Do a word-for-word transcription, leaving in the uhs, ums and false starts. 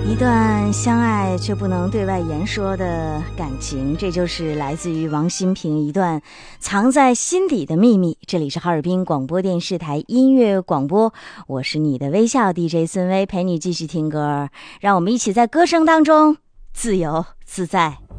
一段相爱却不能对外言说的感情，这就是来自于王心平一段藏在心底的秘密。这里是哈尔滨广播电视台音乐广播，我是你的微笑 D J 孙薇，陪你继续听歌，让我们一起在歌声当中自由自在。